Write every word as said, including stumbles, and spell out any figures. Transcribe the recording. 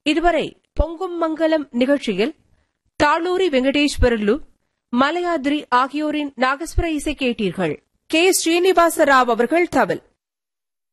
இதுவரை பொங்கும் மங்கலம் நிகழ்ச்சியில் தாளூரி வெங்கடேஸ்வரலு, மலையாத்ரி ஆகியோரின் நாகஸ்வர இசை கேட்டீர்கள். கே ஸ்ரீனிவாச ராவ் அவர்கள் தவில்,